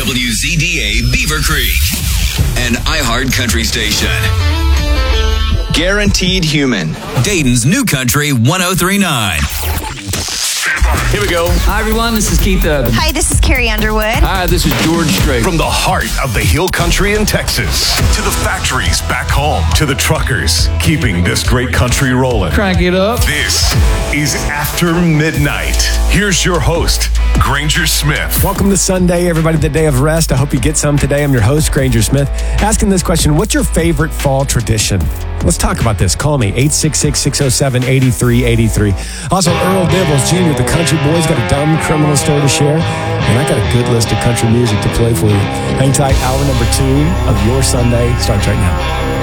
WZDA Beaver Creek, an iHeart country station. Guaranteed Human, Dayton's New Country 1039. Here we go. Hi, everyone. This is Keith Urban. Hi, this is Carrie Underwood. Hi, this is George Strait. From the heart of the Hill Country in Texas to the factories back home to the truckers keeping this great country rolling. Crank it up. This is After Midnight. Here's your host, Granger Smith. Welcome to Sunday, everybody, the day of rest. I hope you get some today. I'm your host, Granger Smith, asking this question: what's your favorite fall tradition? Let's talk about this. Call me, 866-607-8383. Also, Earl Dibbles Jr., the country boy's got a dumb criminal story to share, and I got a good list of country music to play for you. Hang tight. Hour number 2 of your Sunday starts right now.